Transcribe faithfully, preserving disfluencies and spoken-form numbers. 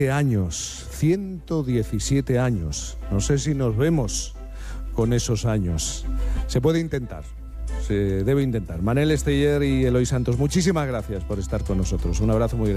años, ciento diecisiete años. No sé si nos vemos con esos años. Se puede intentar, se debe intentar. Manel Esteller y Eloy Santos, muchísimas gracias por estar con nosotros. Un abrazo muy grande.